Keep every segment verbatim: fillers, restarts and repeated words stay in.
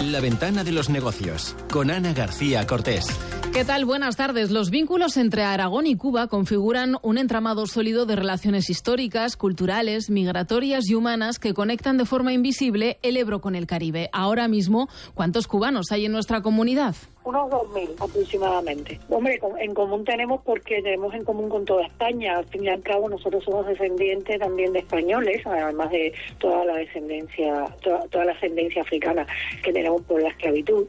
La ventana de los negocios, con Ana García Cortés. ¿Qué tal? Buenas tardes. Los vínculos entre Aragón y Cuba configuran un entramado sólido de relaciones históricas, culturales, migratorias y humanas que conectan de forma invisible el Ebro con el Caribe. Ahora mismo, ¿cuántos cubanos hay en nuestra comunidad? Unos dos mil aproximadamente. Hombre, en común tenemos porque tenemos en común con toda España. Al fin y al cabo, nosotros somos descendientes también de españoles, además de toda la descendencia, toda, toda la ascendencia africana que tenemos por la esclavitud,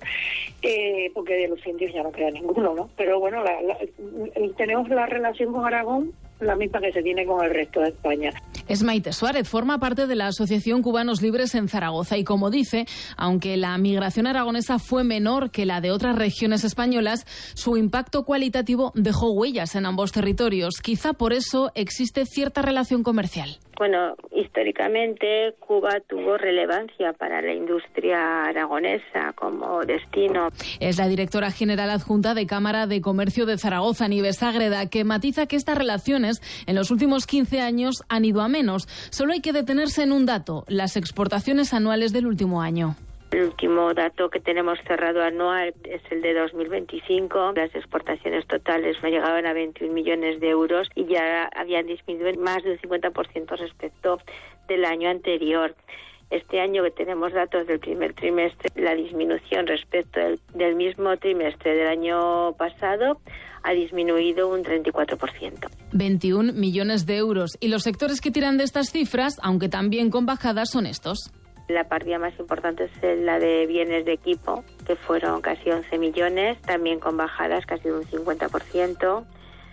eh, porque de los indios ya no queda ninguno, ¿no? Pero bueno, la, la, tenemos la relación con Aragón la misma que se tiene con el resto de España. Es Maite Suárez, forma parte de la Asociación Cubanos Libres en Zaragoza y, como dice, aunque la migración aragonesa fue menor que la de otras regiones españolas, su impacto cualitativo dejó huellas en ambos territorios. Quizá por eso existe cierta relación comercial. Bueno, históricamente Cuba tuvo relevancia para la industria aragonesa como destino. Es la directora general adjunta de Cámara de Comercio de Zaragoza, Nieves Ágreda, que matiza que estas relaciones en los últimos quince años han ido a menos. Solo hay que detenerse en un dato: las exportaciones anuales del último año. El último dato que tenemos cerrado anual es el de dos mil veinticinco. Las exportaciones totales no llegaban a veintiún millones de euros y ya habían disminuido más de un cincuenta por ciento respecto del año anterior. Este año que tenemos datos del primer trimestre, la disminución respecto del, del mismo trimestre del año pasado ha disminuido un treinta y cuatro por ciento. veintiún millones de euros. Y los sectores que tiran de estas cifras, aunque también con bajadas, son estos. La partida más importante es la de bienes de equipo, que fueron casi once millones, también con bajadas casi de un cincuenta por ciento.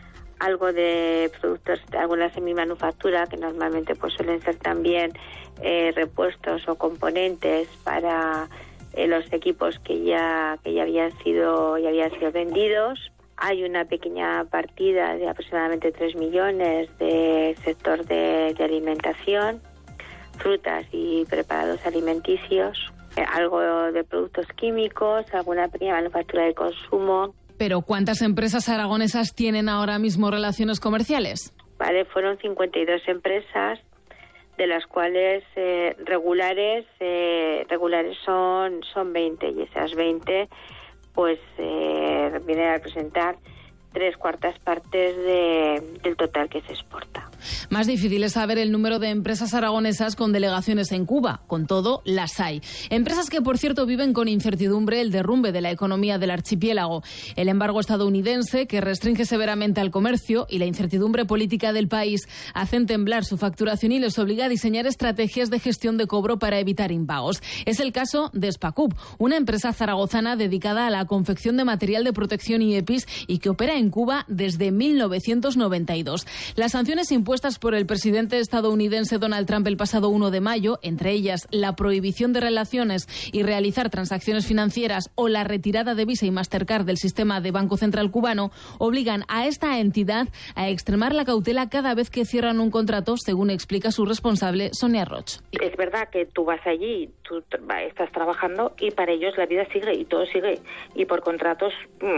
Algo de productos, alguna semimanufactura, que normalmente pues suelen ser también eh, repuestos o componentes para eh, los equipos que ya que ya habían sido ya habían sido vendidos. Hay una pequeña partida de aproximadamente tres millones del sector de, de alimentación, frutas y preparados alimenticios, eh, algo de productos químicos, alguna pequeña manufactura de consumo. Pero ¿cuántas empresas aragonesas tienen ahora mismo relaciones comerciales? Vale, fueron cincuenta y dos empresas, de las cuales eh, regulares eh, regulares son son veinte, y esas veinte pues eh, vienen a representar tres cuartas partes de, del total que se exporta. Más difícil es saber el número de empresas aragonesas con delegaciones en Cuba. Con todo, las hay. Empresas que, por cierto, viven con incertidumbre el derrumbe de la economía del archipiélago. El embargo estadounidense, que restringe severamente al comercio, y la incertidumbre política del país hacen temblar su facturación y les obliga a diseñar estrategias de gestión de cobro para evitar impagos. Es el caso de Spacub, una empresa zaragozana dedicada a la confección de material de protección y EPIs y que opera en Cuba desde mil novecientos noventa y dos. Las sanciones impuestas por el presidente estadounidense Donald Trump el pasado uno de mayo, entre ellas la prohibición de relaciones y realizar transacciones financieras o la retirada de Visa y Mastercard del sistema de Banco Central cubano, obligan a esta entidad a extremar la cautela cada vez que cierran un contrato, según explica su responsable, Sonia Roch. Es verdad que tú vas allí, tú estás trabajando y para ellos la vida sigue y todo sigue. Y por contratos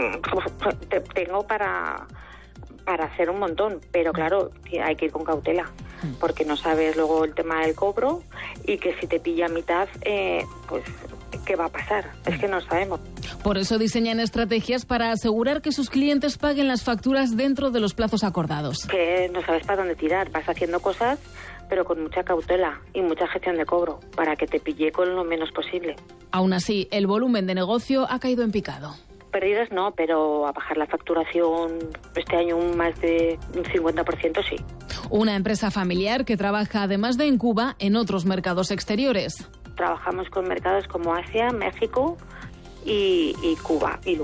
mmm, tengo para... para hacer un montón, pero claro, hay que ir con cautela, porque no sabes luego el tema del cobro y que si te pilla a mitad, eh, pues, ¿qué va a pasar? Es que no sabemos. Por eso diseñan estrategias para asegurar que sus clientes paguen las facturas dentro de los plazos acordados. Que no sabes para dónde tirar, vas haciendo cosas, pero con mucha cautela y mucha gestión de cobro, para que te pille con lo menos posible. Aún así, el volumen de negocio ha caído en picado. Pérdidas no, pero a bajar la facturación este año un más de un cincuenta por ciento sí. Una empresa familiar que trabaja, además de en Cuba, en otros mercados exteriores. Trabajamos con mercados como Asia, México y, y Cuba. Y